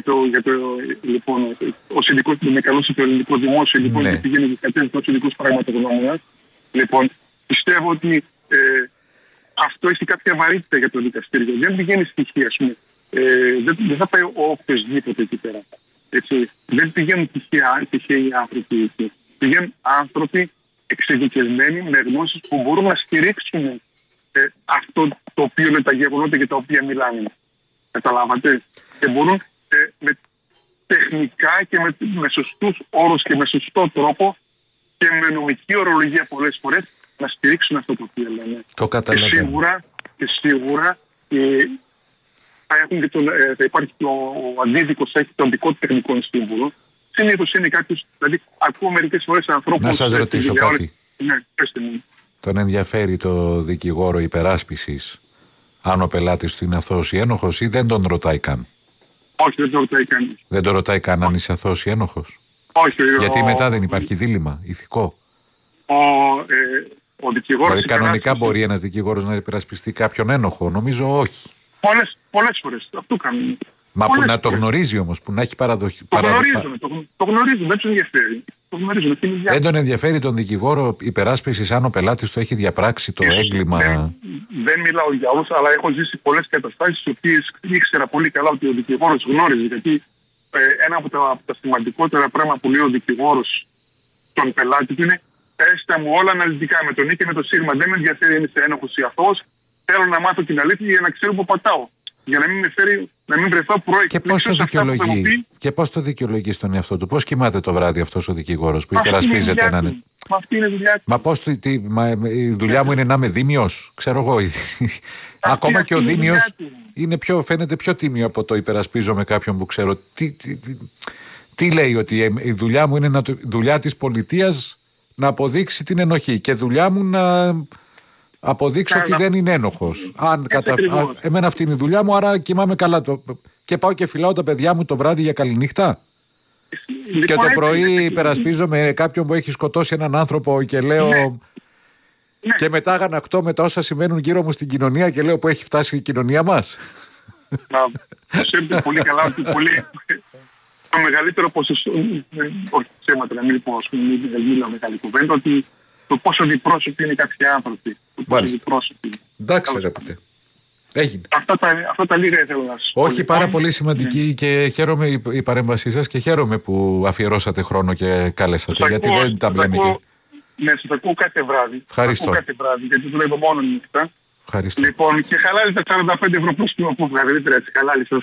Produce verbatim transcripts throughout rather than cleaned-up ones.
το, για το λοιπόν, ο συνδικός, με καλούσε το ελληνικό δημόσιο λοιπόν, ναι. και πηγαίνει και κατέβει ο συνδικός πραγματογνώμονας. Λοιπόν, πιστεύω ότι ε, αυτό έχει κάποια βαρύτητα για το δικαστήριο. Δεν πηγαίνει στοιχεία, ας πούμε. Ε, δεν, δεν θα πάει οποιοσδήποτε εκεί πέρα. Έτσι. Δεν πηγαίνουν τυχαίοι άνθρωποι εκεί. Πηγαίνουν άνθρωποι εξειδικευμένοι με γνώσεις που μπορούν να στηρίξουν ε, αυτό το οποίο είναι τα γεγονότα για τα οποία μιλάνε. Καταλάβατε. Και μπορούν ε, με τεχνικά και με, με σωστούς όρους και με σωστό τρόπο και με νομική ορολογία πολλές φορές να στηρίξουν αυτό το οποίο λένε. Το καταλαβαίνω. Και σίγουρα, και σίγουρα ε, θα, έχουν και τον, ε, θα υπάρχει και ο, ο αντίδικος, θα έχει τον δικό του τεχνικό σύμβουλο. Συνήθως είναι κάποιος, δηλαδή ακούω μερικές φορές ανθρώπους... Να σας ρωτήσω κάτι. Όλες, ναι, πέστε μου. Τον ενδιαφέρει το δικηγόρο υπεράσπισης αν ο πελάτης του είναι αθώος ή ένοχος ή δεν τον ρωτάει καν? Όχι, δεν τον ρωτάει καν. Δεν τον ρωτάει καν αν είσαι αθώος ή ένοχος? Όχι. Γιατί ο, μετά δεν υπάρχει δίλημμα ηθικό? Ο, ε, ο δικηγόρος... Δηλαδή κανονικά μπορεί ένας δικηγόρος να υπερασπιστεί κάποιον ένοχο? Νομίζω όχι. Πολλές, πολλές φορές αυτό κάνουν. Μα πολλές που να το φορές. γνωρίζει όμως, που να έχει παραδοχή. Το παραδο... γνωρίζουν, το, το γνωρίζουν, δεν τους ενδιαφέρει. Το γνωρίζουν, δεν τον ενδιαφέρει τον δικηγόρο υπεράσπισης αν ο πελάτης του έχει διαπράξει το Ίσως, έγκλημα? Δεν, δεν μιλάω για όλους, αλλά έχω ζήσει πολλές καταστάσεις στις οποίες ήξερα πολύ καλά ότι ο δικηγόρος γνώριζε. Γιατί ε, ένα από τα, από τα σημαντικότερα πράγματα που λέει ο δικηγόρος στον πελάτη του είναι έστα μου όλα αναλυτικά με τον νι και με το σίγμα. Δεν με ενδιαφέρει αν είσαι ένοχος ή αθώος. Θέλω να μάθω την αλήθεια για να ξέρω που πατάω. Για να μην με φέρει, να μην βρεθώ και πώς το δικαιολογεί, πει... και πώς το δικαιολογεί στον εαυτό του? Πώς κοιμάται το βράδυ αυτός ο δικηγόρος που υπερασπίζεται έναν? Μα αυτή είναι η δουλειά του. Μα πώς τι, μα, η δουλειά μου είναι να είμαι δήμιος, ξέρω εγώ. Ακόμα και ο δήμιος είναι πιο, φαίνεται πιο τίμιο από το υπερασπίζω με κάποιον που ξέρω. Τι, τι, τι, τι λέει? Ότι η δουλειά μου είναι να, δουλειά της πολιτείας να αποδείξει την ενοχή και δουλειά μου να αποδείξω να, ότι να... δεν είναι ένοχος. Αν κατα... Α, εμένα αυτή είναι η δουλειά μου, άρα κοιμάμαι καλά. Και πάω και φυλάω τα παιδιά μου το βράδυ για καληνύχτα. Λοιπόν, και το πρωί υπερασπίζομαι κάποιον που έχει σκοτώσει έναν άνθρωπο και λέω... Ναι. Ναι. Και μετά αγανακτώ με τα όσα συμβαίνουν γύρω μου στην κοινωνία και λέω που έχει φτάσει η κοινωνία μας. Να ξέρετε πολύ καλά ότι πολύ... το μεγαλύτερο ποσοστό... Όχι ψέματα, να μην πω, ας πούμε, δεν μιλάω μεγάλη κουβέντα, ότι το πόσο διπρόσωποι είναι κάποιοι άνθρωποι. Το πόσο διπρόσωποι. Εντάξει, αγαπητέ. Έγινε. Αυτά τα, αυτά τα λίγα ήθελα να σας πω. Όχι, πάρα πολύ σημαντική ναι. Και χαίρομαι η, η παρέμβασή σας και χαίρομαι που αφιερώσατε χρόνο και καλέσατε. Γιατί ακούω, δεν τα βλέπουμε και... Ναι, σας ακούω κάθε βράδυ. Ευχαριστώ. Ακούω κάθε βράδυ, γιατί δουλεύω μόνο νύχτα. Ευχαριστώ. Λοιπόν, και χαλάλι τα σαράντα πέντε ευρώ πρόστιμο που βγάλετε, δεν έτσι, χαλάλι σας.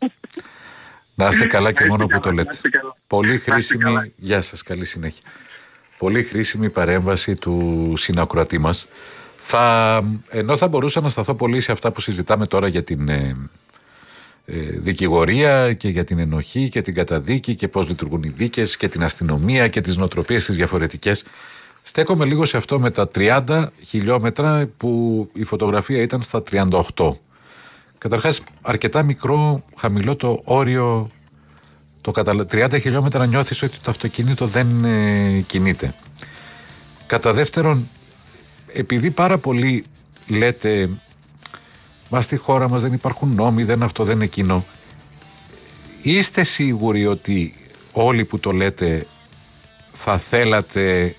Να είστε καλά και μόνο που το λέτε. Πολύ χρήσιμη, καλά. Γεια σας, καλή συνέχεια. Πολύ χρήσιμη παρέμβαση του συνακροατή μας. Θα, ενώ θα μπορούσα να σταθώ πολύ σε αυτά που συζητάμε τώρα για την ε, ε, δικηγορία και για την ενοχή και την καταδίκη και πώς λειτουργούν οι δίκες και την αστυνομία και τις νοοτροπίες τις διαφορετικές. Στέκομαι λίγο σε αυτό με τα τριάντα χιλιόμετρα που η φωτογραφία ήταν στα τριάντα οκτώ. Καταρχάς αρκετά μικρό, χαμηλό το όριο. Το κατα... τριάντα χιλιόμετρα νιώθεις ότι το αυτοκίνητο δεν ε, κινείται. Κατά δεύτερον, επειδή πάρα πολλοί λέτε μα στη χώρα μας δεν υπάρχουν νόμοι, δεν αυτό, δεν εκείνο, είστε σίγουροι ότι όλοι που το λέτε θα θέλατε,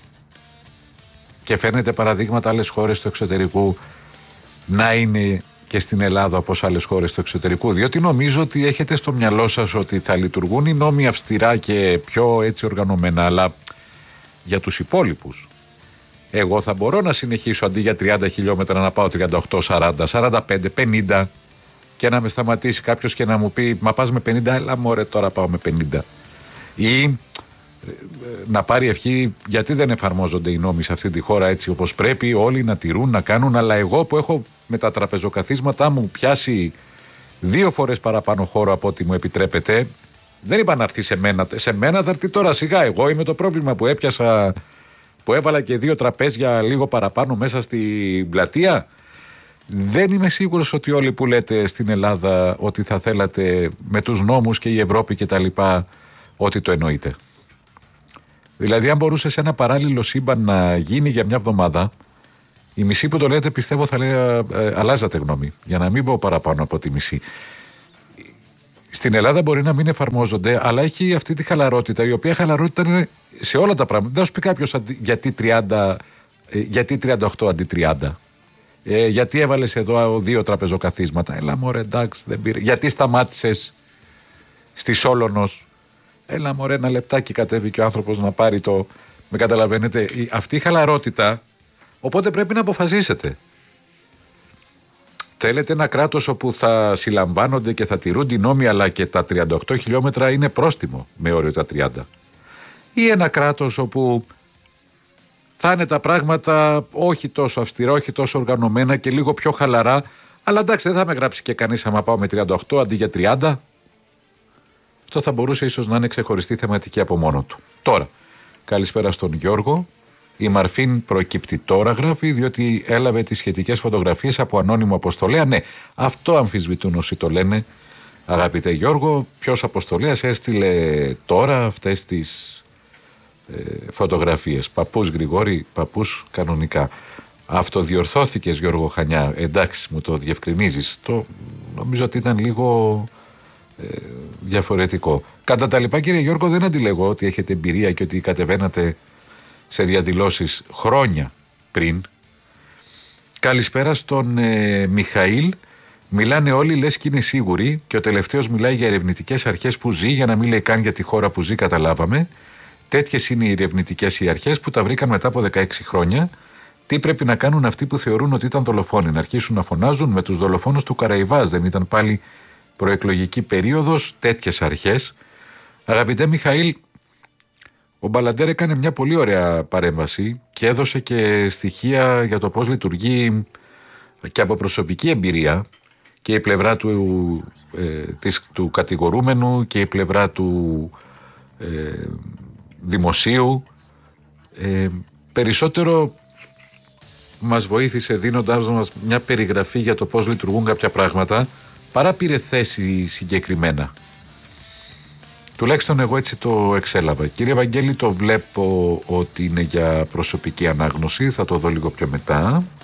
και φαίνεται παραδείγματα άλλες χώρες του εξωτερικού, να είναι και στην Ελλάδα όπως άλλες χώρες του εξωτερικού? Διότι νομίζω ότι έχετε στο μυαλό σας ότι θα λειτουργούν οι νόμοι αυστηρά και πιο έτσι οργανωμένα, αλλά για τους υπόλοιπους εγώ θα μπορώ να συνεχίσω αντί για τριάντα χιλιόμετρα να πάω τριάντα οκτώ, σαράντα, σαράντα πέντε, πενήντα και να με σταματήσει κάποιος και να μου πει μα πας με πενήντα, έλα μωρέ τώρα πάω με πενήντα. Ή να πάρει ευχή γιατί δεν εφαρμόζονται οι νόμοι σε αυτή τη χώρα έτσι όπως πρέπει, όλοι να τηρούν, να κάνουν, αλλά εγώ που έχω με τα τραπεζοκαθίσματά μου πιάσει δύο φορές παραπάνω χώρο από ό,τι μου επιτρέπεται, δεν είπα να έρθει σε μένα, σε μένα θα έρθει τώρα σιγά, εγώ είμαι το πρόβλημα που έπιασα, που έβαλα και δύο τραπέζια λίγο παραπάνω μέσα στην πλατεία. Δεν είμαι σίγουρος ότι όλοι που λέτε στην Ελλάδα ότι θα θέλατε με τους νόμους και η Ευρώπη και τα λοιπά ότι το εννοείτε. Δηλαδή αν μπορούσε σε ένα παράλληλο σύμπαν να γίνει για μια εβδομάδα, η μισή που το λέτε πιστεύω θα λέει ε, αλλάζατε γνώμη, για να μην πω παραπάνω από τη μισή. Στην Ελλάδα μπορεί να μην εφαρμόζονται, αλλά έχει αυτή τη χαλαρότητα, η οποία χαλαρότητα είναι σε όλα τα πράγματα. Δεν σου πει κάποιος γιατί, τριάντα, γιατί τριάντα οκτώ αντί τριάντα. Ε, γιατί έβαλες εδώ δύο τραπεζοκαθίσματα. Έλα μωρέ, εντάξει, δεν πήρε. Γιατί σταμάτησες στη Σόλωνος. Έλα μωρέ, ένα λεπτάκι κατέβηκε ο άνθρωπος να πάρει το. Με καταλαβαίνετε, αυτή η χαλαρότητα. Οπότε πρέπει να αποφασίσετε. Θέλετε ένα κράτος όπου θα συλλαμβάνονται και θα τηρούνται οι νόμοι, αλλά και τα τριάντα οκτώ χιλιόμετρα είναι πρόστιμο με όριο τα τριάντα. Ή ένα κράτος όπου θα είναι τα πράγματα όχι τόσο αυστηρά, όχι τόσο οργανωμένα και λίγο πιο χαλαρά, αλλά εντάξει, δεν θα με γράψει και κανείς άμα πάω με τριάντα οκτώ αντί για τριάντα. Αυτό θα μπορούσε ίσως να είναι ξεχωριστή θεματική από μόνο του. Τώρα, καλησπέρα στον Γιώργο. Η Μαρφίν προκύπτει τώρα, γράφει, διότι έλαβε τις σχετικές φωτογραφίες από ανώνυμο αποστολέα. Ναι, αυτό αμφισβητούν όσοι το λένε, αγαπητέ Γιώργο. Ποιος αποστολέας έστειλε τώρα αυτές τις ε, φωτογραφίες? Παππούς Γρηγόρη, παππούς κανονικά. Αυτοδιορθώθηκες, Γιώργο Χανιά. Εντάξει, μου το διευκρινίζεις. Το νομίζω ότι ήταν λίγο ε, διαφορετικό. Κατά τα λοιπά, κύριε Γιώργο, δεν αντιλέγω ότι έχετε εμπειρία και ότι κατεβαίνατε σε διαδηλώσεις χρόνια πριν. Καλησπέρα στον ε, Μιχαήλ. Μιλάνε όλοι λες και είναι σίγουροι, και ο τελευταίος μιλάει για ερευνητικές αρχές που ζει, για να μην λέει καν για τη χώρα που ζει, καταλάβαμε. Τέτοιες είναι οι ερευνητικές οι αρχές που τα βρήκαν μετά από δεκαέξι χρόνια. Τι πρέπει να κάνουν αυτοί που θεωρούν ότι ήταν δολοφόνοι? Να αρχίσουν να φωνάζουν με τους δολοφόνους του Καραϊβάς? Δεν ήταν πάλι προεκλογική περίοδος? Τέτοιες αρχές. Αγαπητέ Μιχαήλ, ο Μπαλαντέρ έκανε μια πολύ ωραία παρέμβαση και έδωσε και στοιχεία για το πώς λειτουργεί και από προσωπική εμπειρία και η πλευρά του, ε, της, του κατηγορούμενου και η πλευρά του ε, δημοσίου. Ε, περισσότερο μας βοήθησε δίνοντάς μας μια περιγραφή για το πώς λειτουργούν κάποια πράγματα, παρά πήρε θέση συγκεκριμένα. Τουλάχιστον εγώ έτσι το εξέλαβα. Κύριε Βαγγέλη, το βλέπω ότι είναι για προσωπική ανάγνωση, θα το δω λίγο πιο μετά.